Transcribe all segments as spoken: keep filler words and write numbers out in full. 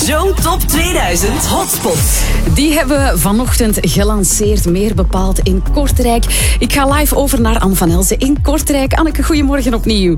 Zo Top tweeduizend Hotspots. Die hebben we vanochtend gelanceerd, meer bepaald in Kortrijk. Ik ga live over naar Anne van Elzen in Kortrijk. Anneke, goedemorgen opnieuw.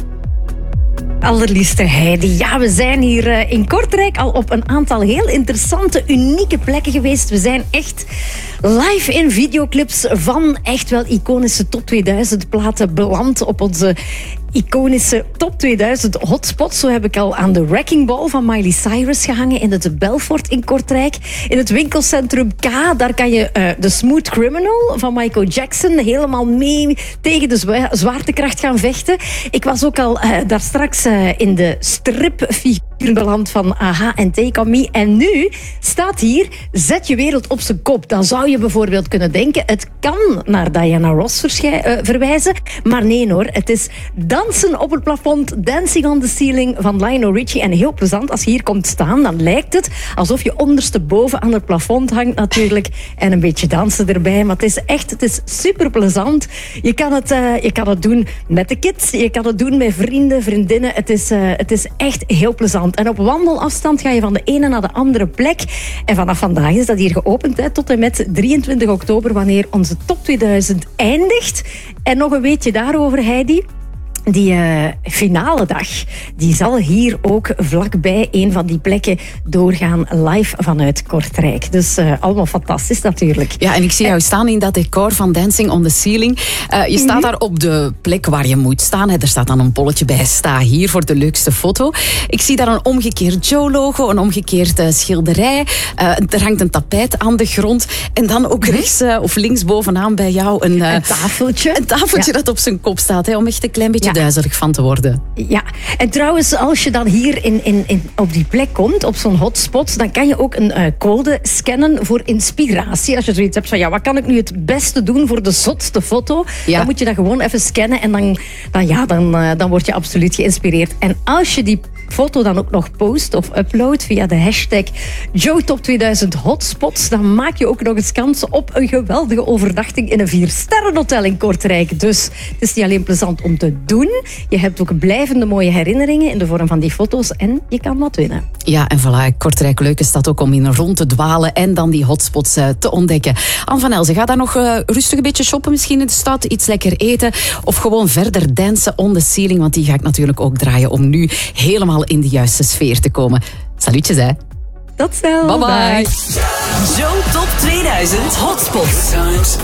Allerliefste Heidi. Ja, we zijn hier in Kortrijk al op een aantal heel interessante, unieke plekken geweest. We zijn echt live in videoclips van echt wel iconische top tweeduizend platen beland op onze iconische top tweeduizend hotspots. Zo heb ik al aan de Wrecking Ball van Miley Cyrus gehangen in het Belfort in Kortrijk. In het winkelcentrum K, daar kan je uh, de Smooth Criminal van Michael Jackson helemaal mee tegen de zwa- zwaartekracht gaan vechten. Ik was ook al uh, daar straks uh, in de stripfiguur beland van Aha en Take On Me. En nu staat hier, zet je wereld op zijn kop. Dan zou je bijvoorbeeld kunnen denken, het kan naar Diana Ross verschij- uh, verwijzen. Maar nee hoor, het is dansen op het plafond, Dancing on the Ceiling van Lionel Richie. En heel plezant, als je hier komt staan, dan lijkt het alsof je ondersteboven aan het plafond hangt natuurlijk. En een beetje dansen erbij. Maar het is echt, het is super plezant. Je kan het, uh, je kan het doen met de kids, je kan het doen met vrienden, vriendinnen. Het is, uh, het is echt heel plezant. En op wandelafstand ga je van de ene naar de andere plek. En vanaf vandaag is dat hier geopend, hè, tot en met drieëntwintig oktober, wanneer onze top tweeduizend eindigt. En nog een weetje daarover, Heidi. Die uh, finale dag, die zal hier ook vlakbij een van die plekken doorgaan, live vanuit Kortrijk. Dus uh, allemaal fantastisch natuurlijk. Ja, en ik zie jou staan in dat decor van Dancing on the Ceiling. Uh, je staat mm-hmm. daar op de plek waar je moet staan. Er staat dan een bolletje bij, sta hier voor de leukste foto. Ik zie daar een omgekeerd Joe-logo, een omgekeerd uh, schilderij. Uh, er hangt een tapijt aan de grond. En dan ook mm-hmm. rechts uh, of links bovenaan bij jou een, uh, een tafeltje. Een tafeltje ja. dat op zijn kop staat, hè, om echt een klein beetje... Ja. duizelig van te worden. Ja, en trouwens, als je dan hier in, in, in, op die plek komt, op zo'n hotspot, dan kan je ook een uh, code scannen voor inspiratie. Als je zoiets hebt van, ja, wat kan ik nu het beste doen voor de zotste foto? Ja. Dan moet je dat gewoon even scannen en dan, dan, ja, dan, uh, dan word je absoluut geïnspireerd. En als je die foto dan ook nog post of upload via de hashtag Joe Top tweeduizend Hotspots, dan maak je ook nog eens kans op een geweldige overnachting in een viersterrenhotel in Kortrijk. Dus het is niet alleen plezant om te doen, je hebt ook blijvende mooie herinneringen in de vorm van die foto's en je kan wat winnen. Ja, en voilà, Kortrijk, leuke stad ook om in rond te dwalen en dan die hotspots uh, te ontdekken. Anne van Elzen, ga daar nog uh, rustig een beetje shoppen misschien in de stad, iets lekker eten of gewoon verder dansen on the ceiling, want die ga ik natuurlijk ook draaien om nu helemaal in de juiste sfeer te komen. Salutjes, hè. Tot snel. Bye bye. Zo Top tweeduizend Hotspots.